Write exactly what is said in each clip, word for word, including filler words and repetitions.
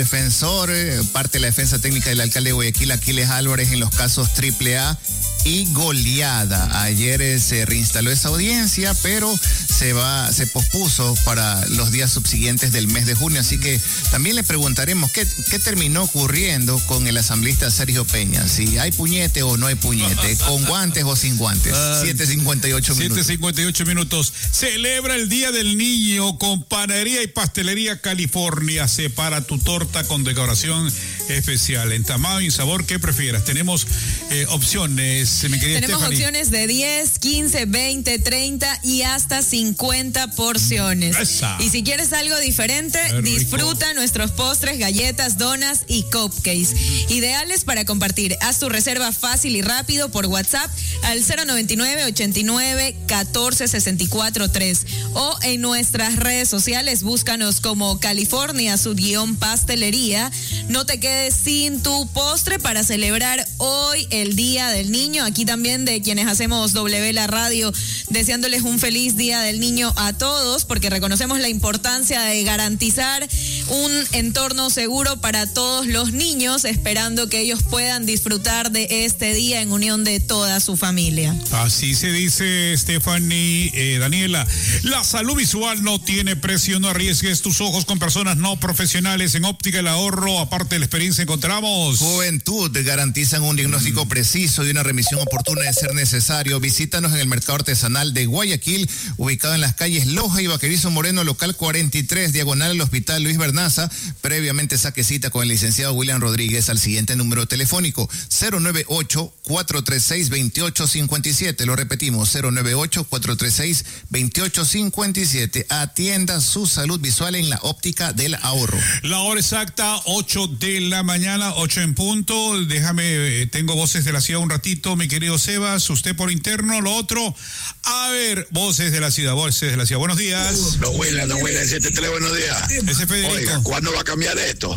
defensor, eh, parte de la defensa técnica del alcalde de Guayaquil, Aquiles Álvarez, en los casos triple A y goleada. Ayer eh, se reinstaló esa audiencia, pero se va, se pospuso para los días subsiguientes del mes de junio, así que también le preguntaremos qué, qué terminó ocurriendo con el asambleísta Sergio Peña, si hay puñete o no hay puñete, con guantes o sin guantes. Uh, siete cincuenta y ocho minutos. siete cincuenta y ocho minutos. Celebra el Día del Niño con Panadería y Pastelería California. Separa tu torta con decoración especial. En tamaño y sabor, ¿qué prefieras? Tenemos eh, opciones, mi querida Tenemos Stephanie. opciones de diez, quince, veinte, treinta y hasta cincuenta porciones. Esa. Y si quieres algo diferente, disfruta nuestros postres, galletas, donas y cupcakes. Ideales para compartir. Haz tu reserva fácil y rápido por WhatsApp al cero noventa y nueve, ochenta y nueve, catorce, sesenta y cuatro, tres o en nuestras redes sociales búscanos como California Sud-Guión Pastelería. No te quedes sin tu postre para celebrar hoy el Día del Niño. Aquí también de quienes hacemos W La Radio, deseándoles un feliz Día del Niño a todos, porque reconocemos la importancia de garantizar un entorno seguro para todos los niños, esperando que ellos puedan disfrutar de este día en unión de toda su familia. Así se dice, Stephanie. eh, Daniela, la salud visual no tiene precio, no arriesgues tus ojos con personas no profesionales. En Óptica El Ahorro, aparte de la experiencia, encontramos Juventud, garantizan un diagnóstico mm. preciso y una remisión oportuna de ser necesario. Visítanos en el Mercado Artesanal de Guayaquil, ubicado en las calles Loja y Vaquerizo Moreno, local cuarenta y tres, diagonal al Hospital Luis Bernaza. Previamente saque cita con el licenciado William Rodríguez al siguiente número telefónico: cero nueve ocho, cuatro tres seis, dos ocho cinco siete. Lo repetimos, cero nueve ocho, cuatro tres seis, dos ocho cinco siete. Atienda su salud visual en la Óptica del Ahorro. La hora exacta, ocho de la mañana, ocho en punto. Déjame, tengo voces de la ciudad un ratito, mi querido Sebas, usted por interno, lo otro. A ver, voces de la ciudad, voces de la ciudad. Buenos días. No huela, no huela, ese te buenos días. Ese Federico. Oiga, ¿cuándo va a cambiar esto?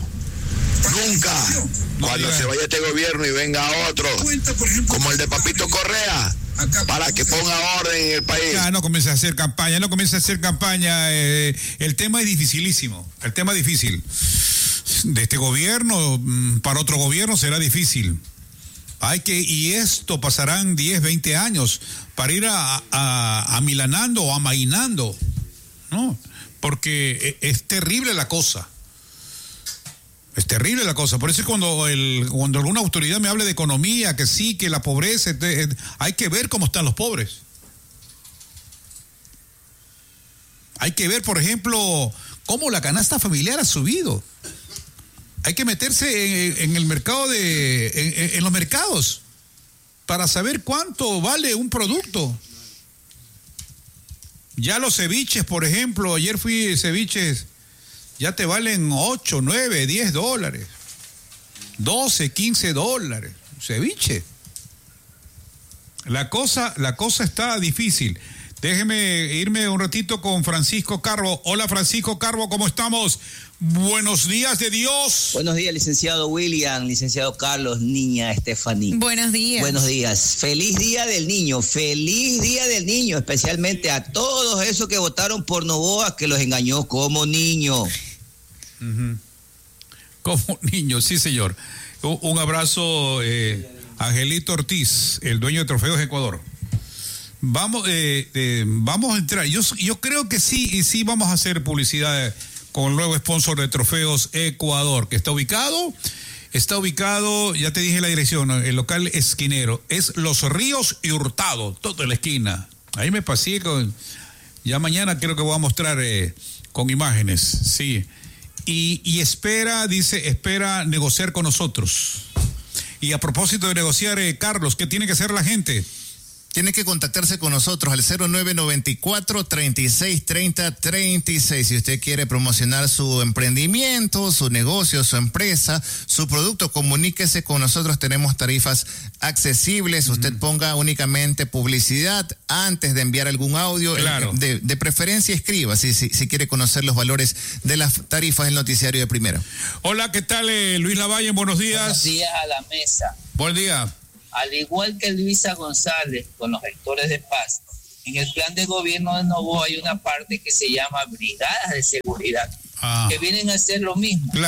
Nunca. No, Cuando diga. se vaya este gobierno y venga otro, como el de Papito Correa, para que ponga orden en el país. Ya no comienza a hacer campaña, no comienza a hacer campaña. Eh, el tema es dificilísimo, el tema es difícil. De este gobierno para otro gobierno será difícil. Hay que, y esto pasarán diez, veinte años para ir a, a, amilanando o amainando, ¿no? Porque es terrible la cosa. Es terrible la cosa. Por eso es cuando, el, cuando alguna autoridad me hable de economía, que sí, que la pobreza, te, hay que ver cómo están los pobres. Hay que ver, por ejemplo, cómo la canasta familiar ha subido. Hay que meterse en, en el mercado de, en, en los mercados para saber cuánto vale un producto. Ya los ceviches, por ejemplo, ayer fui a ceviches, ya te valen ocho, nueve, diez dólares, doce, quince dólares, ceviche. La cosa, la cosa está difícil. Déjeme irme un ratito con Francisco Carbo. Hola, Francisco Carbo, ¿cómo estamos? Buenos días de Dios. Buenos días, licenciado William, licenciado Carlos, niña Stephanie. Buenos días. Buenos días. Feliz Día del Niño, feliz Día del Niño, especialmente a todos esos que votaron por Novoa, que los engañó como niño. Uh-huh. Como niño, sí, señor. Un, un abrazo, eh, Angelito Ortiz, el dueño de Trofeos Ecuador. Vamos, eh, eh, vamos a entrar. Yo, yo creo que sí, y sí vamos a hacer publicidad con el nuevo sponsor de Trofeos Ecuador, que está ubicado, está ubicado, ya te dije la dirección, el local esquinero, es Los Ríos y Hurtado, toda la esquina. Ahí me pasé con, ya mañana creo que voy a mostrar eh, con imágenes, sí. Y, y espera, dice, espera negociar con nosotros. Y a propósito de negociar, eh, Carlos, ¿qué tiene que hacer la gente? Tiene que contactarse con nosotros al cero nueve noventa y cuatro, treinta y seis, treinta, treinta y seis. Si usted quiere promocionar su emprendimiento, su negocio, su empresa, su producto, comuníquese con nosotros. Tenemos tarifas accesibles. Mm. Usted ponga únicamente publicidad antes de enviar algún audio. Claro. De, de preferencia escriba si, si, si quiere conocer los valores de las tarifas del noticiario de Primera. Hola, ¿qué tal, eh, Luis Lavalle? Buenos días. Buenos días a la mesa. Buen día. Al igual que Luisa González con los gestores de paz, en el plan de gobierno de Novoa hay una parte que se llama brigadas de seguridad, ah. que vienen a hacer lo mismo. Claro.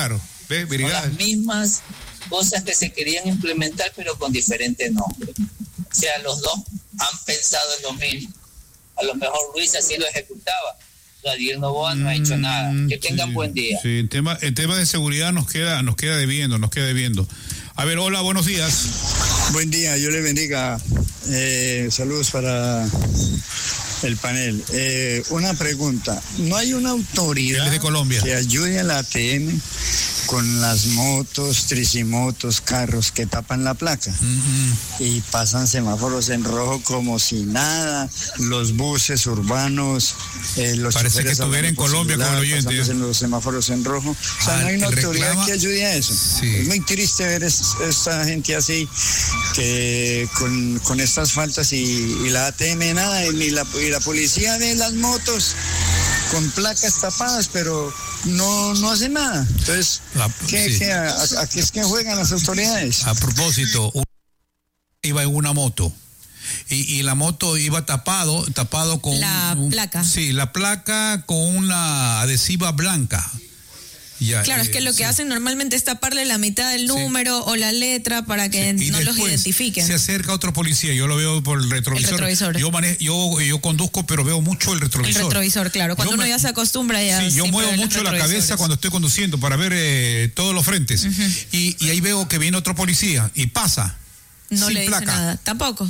¿Ve? Son Brigada. las mismas cosas que se querían implementar, pero con diferentes nombres. O sea, los dos han pensado en lo mismo. A lo mejor Luis así lo ejecutaba. Gadiel Noboa no ha hecho nada. Que tengan sí, buen día. Sí, en tema, en tema de seguridad nos queda, nos queda debiendo, nos queda debiendo. A ver, hola, buenos días. Buen día, yo le bendiga. Eh, saludos para el panel. Eh, una pregunta. ¿No hay una autoridad de Colombia que ayude a la A T M con las motos, tricimotos, carros que tapan la placa? Uh-huh. Y pasan semáforos en rojo como si nada, los buses urbanos, eh, los parece que estuviera en Colombia con el oyente. En los semáforos en rojo. O sea, ah, no hay una autoridad reclama... que ayude a eso. Sí. Es muy triste ver es, esta gente así, que con, con estas faltas y, y la A T M nada, y la, y la policía de las motos con placas tapadas, pero no, no hace nada. Entonces, la, ¿qué, sí. ¿qué, a, a, a qué es que juegan las autoridades? A propósito, iba en una moto y, y la moto iba tapado, tapado con la un, placa. Sí, la placa con una adhesiva blanca. Ya, claro, eh, es que lo que sí. hacen normalmente es taparle la mitad del número sí. o la letra para que sí. no los identifiquen. Se acerca otro policía, yo lo veo por el retrovisor. El retrovisor. Yo, mane- yo, yo conduzco, pero veo mucho el retrovisor. El retrovisor, claro. Cuando yo uno me, ya se acostumbra ya. Sí, yo muevo mucho la cabeza cuando estoy conduciendo para ver eh, todos los frentes. Uh-huh. Y, y ahí veo que viene otro policía y pasa. No sin le dice placa. nada, tampoco.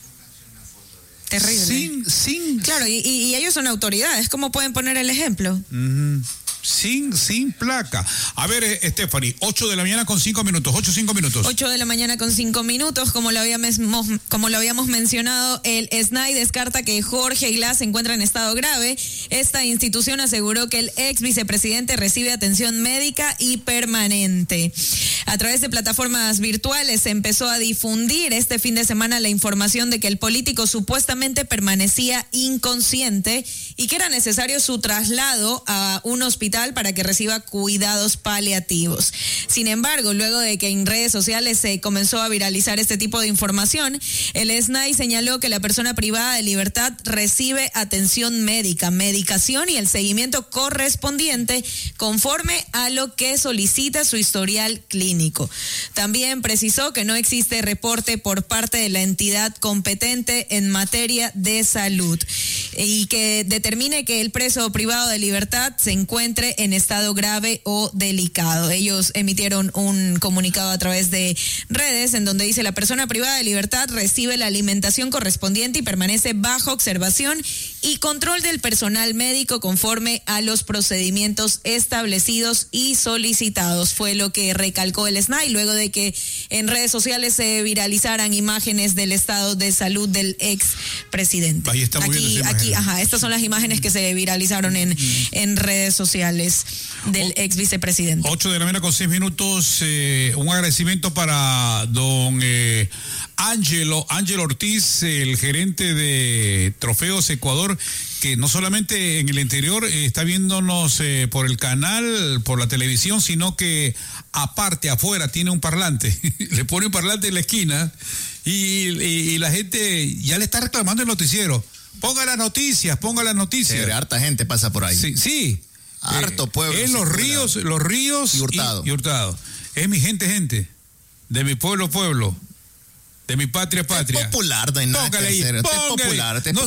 Terrible. Sin, sin. Claro, y, y ellos son autoridades. ¿Cómo pueden poner el ejemplo? Uh-huh. Sin, sin placa. A ver, eh, Stephanie, ocho de la mañana con cinco minutos, ocho, cinco minutos. ocho de la mañana con cinco minutos, como lo habíamos, como lo habíamos mencionado, el S N A I descarta que Jorge Glass se encuentra en estado grave. Esta institución aseguró que el ex vicepresidente recibe atención médica y permanente. A través de plataformas virtuales se empezó a difundir este fin de semana la información de que el político supuestamente permanecía inconsciente y que era necesario su traslado a un hospital para que reciba cuidados paliativos. Sin embargo, luego de que en redes sociales se comenzó a viralizar este tipo de información, el S N A I señaló que la persona privada de libertad recibe atención médica, medicación y el seguimiento correspondiente conforme a lo que solicita su historial clínico. También precisó que no existe reporte por parte de la entidad competente en materia de salud y que determine que el preso privado de libertad se encuentre en estado grave o delicado. Ellos emitieron un comunicado a través de redes en donde dice: la persona privada de libertad recibe la alimentación correspondiente y permanece bajo observación y control del personal médico conforme a los procedimientos establecidos y solicitados. Fue lo que recalcó el S N A I luego de que en redes sociales se viralizaran imágenes del estado de salud del ex presidente. Ahí está muy aquí, bien aquí, ajá, estas son las imágenes que se viralizaron en, en redes sociales del ex vicepresidente. ocho de la mañana con seis minutos. Eh, un agradecimiento para don eh, Ángelo, Ángelo Ortiz, el gerente de Trofeos Ecuador, que no solamente en el interior eh, está viéndonos eh, por el canal, por la televisión, sino que aparte, afuera, tiene un parlante. Le pone un parlante en la esquina y, y, y la gente ya le está reclamando el noticiero. Ponga las noticias, ponga las noticias. Sí, harta gente pasa por ahí. Sí, sí. Harto eh, pueblo. En los ríos, los ríos y Hurtado. Y, y Hurtado. Es mi gente, gente. De mi pueblo, pueblo. De mi patria, patria. Es popular, no hay nada Póngale que ahí, hacer. póngale. Es popular, es No